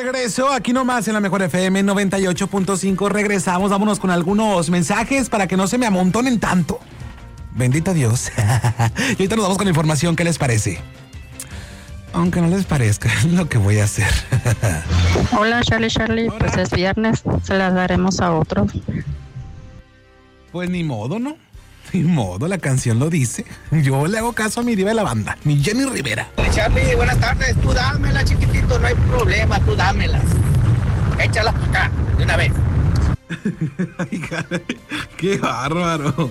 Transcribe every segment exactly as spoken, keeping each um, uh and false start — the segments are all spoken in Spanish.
regreso, aquí nomás en la Mejor F M noventa y ocho punto cinco. Regresamos, vámonos con algunos mensajes para que no se me amontonen tanto. Bendito Dios. Y ahorita nos vamos con la información, ¿qué les parece? Aunque no les parezca, es lo que voy a hacer. Hola, Charlie, Charlie. Hola. Pues es viernes, se las daremos a otros. Pues ni modo, ¿no? Ni modo, la canción lo dice. Yo le hago caso a mi diva de la banda, mi Jenny Rivera. Charlie, buenas tardes. Tú dámelas, chiquitito, no hay problema, tú dámelas. Échalas para acá, de una vez. Ay, caray, qué bárbaro.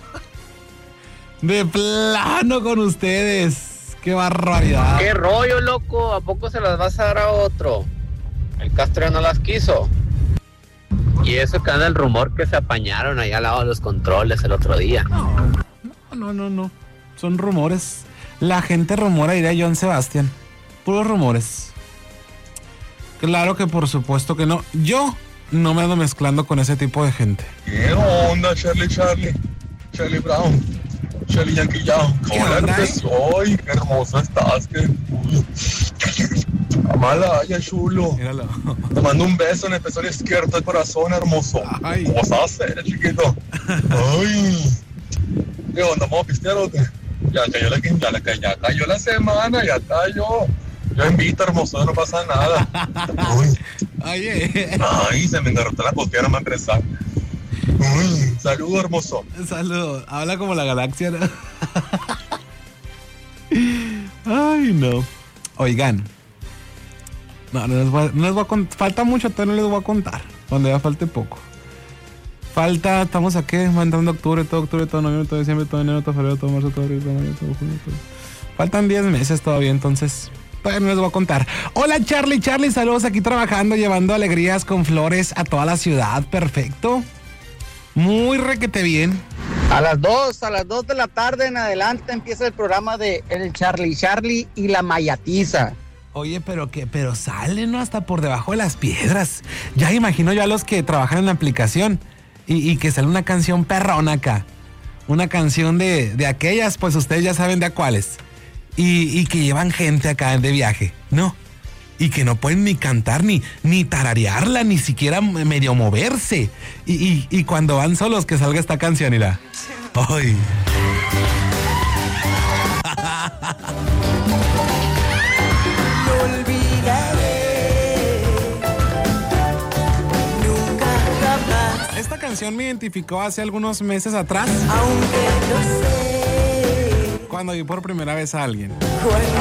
De plano con ustedes. Qué barbaridad. Qué rollo, loco. ¿A poco se las vas a dar a otro? El Castro no las quiso. Y eso que anda el rumor que se apañaron allá al lado de los controles el otro día. No, no, no, no. Son rumores. La gente rumora, diría Joan Sebastián. Puros rumores. Claro que por supuesto que no. Yo no me ando mezclando con ese tipo de gente. ¿Qué onda, Charlie, Charlie? Charlie Brown. Charlie Yankee Young. ¿Cómo la soy? Qué hermosa estás. Qué... Amala, ya chulo. Míralo. Te mando un beso en el pezón izquierdo del corazón, hermoso. Ay. ¿Cómo vas a hacer, chiquito? Ay. ¿Qué onda, vamos a pistear o qué? Ya cayó la, ya, la, ya cayó la semana, ya cayó. Yo invito, hermoso, no pasa nada. Uy. Oye. Ay, se me engarrotó la costilla, no me empezar. Uy, saludo, hermoso. Saludo. Habla como la galaxia, ¿no? Ay, no. Oigan. No, no les voy a, no les voy a contar. Falta mucho, todavía no les voy a contar. Donde ya falte poco. Falta, estamos aquí, va entrando octubre, todo octubre, todo noviembre, todo diciembre, todo enero, todo febrero, todo marzo, todo abril, todo mayo, todo junio, todo. Faltan diez meses todavía, entonces todavía no les voy a contar. Hola, Charlie, Charlie, saludos aquí trabajando, llevando alegrías con flores a toda la ciudad. Perfecto. Muy requete bien. A las dos, a las dos de la tarde en adelante empieza el programa de El Charlie Charlie y la Mayatiza. Oye, pero que, pero salen, ¿no? Hasta por debajo de las piedras. Ya imagino yo a los que trabajan en la aplicación y, y que sale una canción perrona acá. Una canción de, de aquellas, pues ustedes ya saben de a cuáles. Y, y que llevan gente acá de viaje, ¿no? Y que no pueden ni cantar, ni, ni tararearla, ni siquiera medio moverse. Y, y, y cuando van solos que salga esta canción y la... ¡Ay! Esta canción me identificó hace algunos meses atrás. Aunque no sé. Cuando vi por primera vez a alguien.